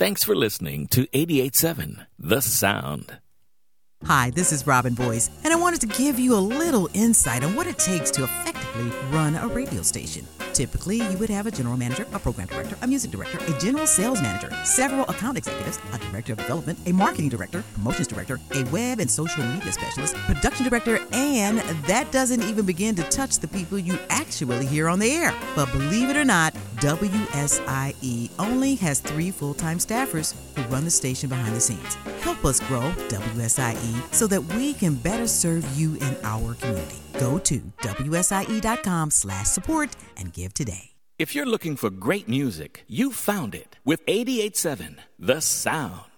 Thanks for listening to 88.7 The Sound. Hi, this is Robin Boyce, and I wanted to give you a little insight on what it takes to effectively run a radio station. Typically, you would have a general manager, a program director, a music director, a general sales manager, several account executives, a director of development, a marketing director, promotions director, a web and social media specialist, production director, and that doesn't even begin to touch the people you actually hear on the air. But believe it or not, WSIE only has 3 full-time staffers who run the station behind the scenes. Help us grow WSIE so that we can better serve you in our community. Go to WSIE.com/support and give today. If you're looking for great music, you found it with 88.7 The Sound.